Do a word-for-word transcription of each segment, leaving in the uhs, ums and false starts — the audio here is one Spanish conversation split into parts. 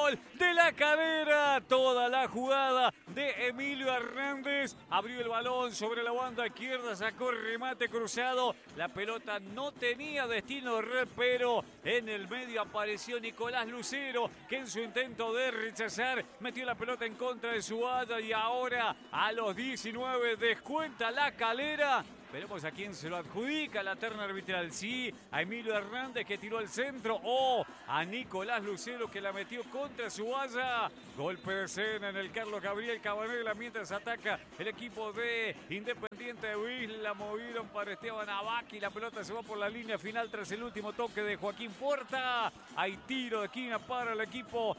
gol de La Calera. Toda la jugada de Emilio Hernández. Abrió el balón sobre la banda izquierda, sacó remate cruzado. La pelota no tenía destino de red, pero en el medio apareció Nicolás Lucero, que en su intento de rechazar metió la pelota en contra de su valla y ahora a los diecinueve descuenta La Calera. Veremos a quién se lo adjudica la terna arbitral. Sí, a Emilio Hernández que tiró al centro o a Nicolás Lucero que la metió contra su valla. Golpe de escena en el Carlos Gabriel Cabanela mientras ataca el equipo de Independiente de Huila. La movieron para Esteban Abaqui. La pelota se va por la línea final tras el último toque de Joaquín Porta. Hay tiro de esquina para el equipo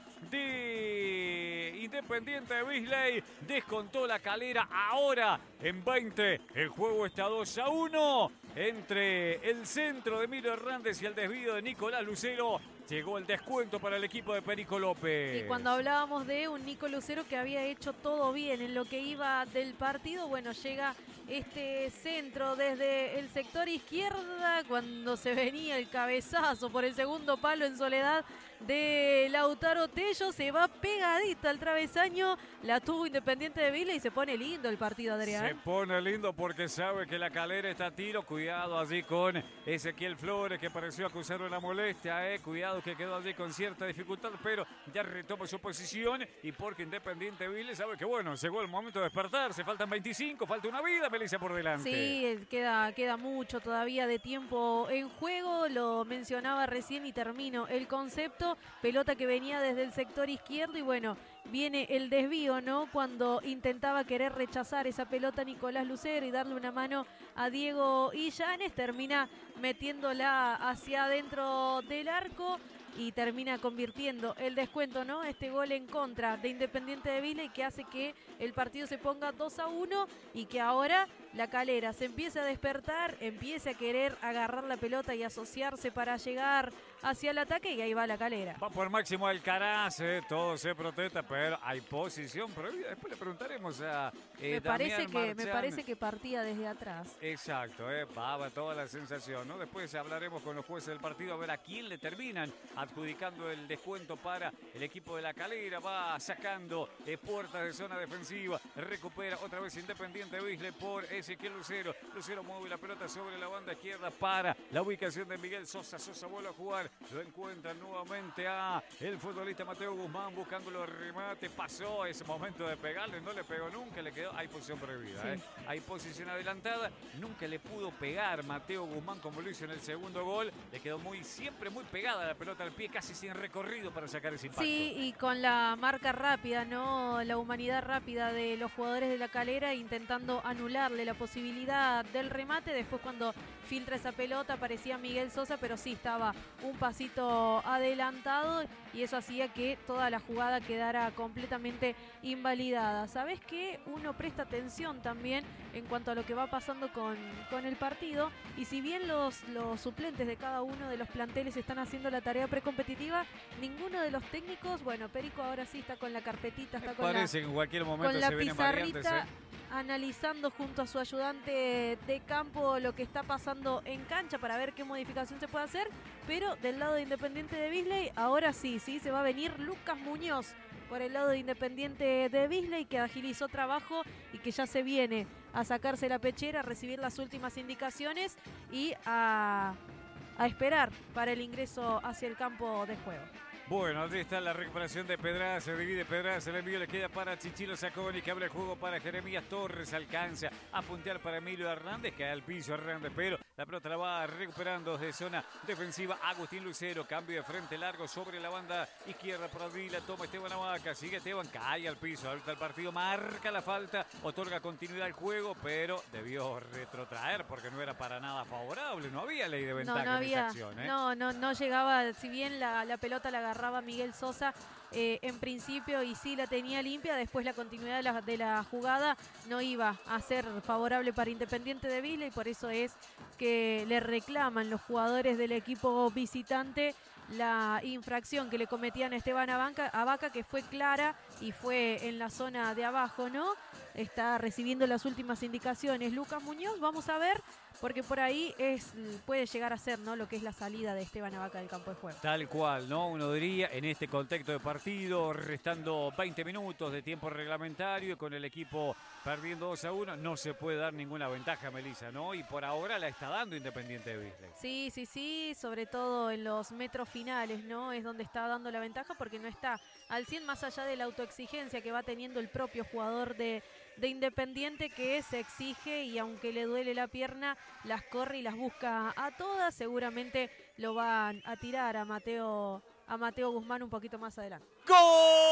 de Independiente de Beasley. Descontó La Calera ahora en veinte. El juego está dos a uno entre el centro de Emilio Hernández y el desvío de Nicolás Lucero. Llegó el descuento para el equipo de Perico López. Y cuando hablábamos de un Nico Lucero que había hecho todo bien en lo que iba del partido, bueno, llega este centro desde el sector izquierda cuando se venía el cabezazo por el segundo palo en soledad de Lautaro Tello. Se va pegadita al travesaño, la tuvo Independiente de Vila y se pone lindo el partido, Adrián. Se pone lindo porque sabe que La Calera está a tiro. Cuidado allí con Ezequiel Flores que pareció acusar una molestia, eh. Cuidado que quedó allí con cierta dificultad, pero ya retoma su posición y porque Independiente Vila sabe que bueno, llegó el momento de despertarse, faltan veinticinco, falta una vida, Melissa, por delante. Sí, queda, queda mucho todavía de tiempo en juego, lo mencionaba recién y termino el concepto, pelota que venía desde el sector izquierdo y bueno, viene el desvío, ¿no? Cuando intentaba querer rechazar esa pelota Nicolás Lucero y darle una mano a Diego Illanes, termina metiéndola hacia adentro del arco y termina convirtiendo el descuento, ¿no? Este gol en contra de Independiente de Vila y que hace que el partido se ponga dos a uno y que ahora La Calera se empiece a despertar, empiece a querer agarrar la pelota y asociarse para llegar hacia el ataque y ahí va La Calera. Va por Máximo Alcaraz, eh, todo se protesta, pero hay posición prohibida. Después le preguntaremos a eh, me, parece Damián que, me Marchán. parece que partía desde atrás. Exacto, eh, va, va toda la sensación, ¿no? Después hablaremos con los jueces del partido a ver a quién le terminan adjudicando el descuento para el equipo de La Calera. Va sacando eh, puertas de zona defensiva, recupera otra vez Independiente Beasley por Ezequiel Lucero. Lucero mueve la pelota sobre la banda izquierda para la ubicación de Miguel Sosa. Sosa vuelve a jugar, lo encuentra nuevamente a el futbolista Mateo Guzmán buscando los remates. Pasó ese momento de pegarle, no le pegó nunca, le quedó, hay posición prohibida, sí. eh. Hay posición adelantada, nunca le pudo pegar Mateo Guzmán como lo hizo en el segundo gol. Le quedó muy, siempre muy pegada la pelota al pie, casi sin recorrido para sacar ese impacto. Sí, y con la marca rápida, ¿no? La humanidad rápida de los jugadores de La Calera intentando anularle la posibilidad del remate. Después cuando filtra esa pelota parecía Miguel Sosa, pero sí estaba un pasito adelantado y eso hacía que toda la jugada quedara completamente invalidada. ¿Sabés qué? Uno presta atención también en cuanto a lo que va pasando con, con el partido y si bien los, los suplentes de cada uno de los planteles están haciendo la tarea precompetitiva, ninguno de los técnicos, bueno, Perico ahora sí está con la carpetita, está con Parece la, que en cualquier momento con la se vienen pizarrita, variantes, ¿eh? Analizando junto a su ayudante de campo lo que está pasando en cancha para ver qué modificación se puede hacer, pero del lado de Independiente de Beasley, ahora sí, sí, se va a venir Lucas Muñoz por el lado de Independiente de Beasley, que agilizó trabajo y que ya se viene a sacarse la pechera, a recibir las últimas indicaciones y a, a esperar para el ingreso hacia el campo de juego. Bueno, allí está la recuperación de Pedraza, se divide Pedraza, el envío le queda para Chichilo Saconi, que abre el juego para Jeremías Torres, alcanza a puntear para Emilio Hernández, cae al piso Hernández, pero la pelota la va recuperando de zona defensiva Agustín Lucero, cambio de frente largo sobre la banda izquierda, por allí la toma Esteban Abaqui, sigue Esteban, cae al piso, ahorita el partido marca la falta, otorga continuidad al juego, pero debió retrotraer porque no era para nada favorable, no había ley de ventaja no, no en había, esa acción, ¿eh? No, no, no llegaba, si bien la, la pelota la agarraba Miguel Sosa eh, en principio y sí la tenía limpia, después la continuidad de la, de la jugada no iba a ser favorable para Independiente de Vila y por eso es que le reclaman los jugadores del equipo visitante la infracción que le cometían a Esteban Abaqui, que fue clara y fue en la zona de abajo, ¿no? está recibiendo las últimas indicaciones Lucas Muñoz. Vamos a ver, porque por ahí es puede llegar a ser, ¿no?, lo que es la salida de Esteban Avaca del campo de juego. Tal cual, ¿no? Uno diría, en este contexto de partido, restando veinte minutos de tiempo reglamentario y con el equipo perdiendo dos a uno, no se puede dar ninguna ventaja, Melissa, ¿no? Y por ahora la está dando Independiente de Beasley. Sí, sí, sí, sobre todo en los metros finales, ¿no? Es donde está dando la ventaja porque no está al cien, más allá de la autoexigencia que va teniendo el propio jugador de, de Independiente, que se exige y aunque le duele la pierna, las corre y las busca a todas. Seguramente lo van a tirar a Mateo, a Mateo Guzmán un poquito más adelante. ¡Gol!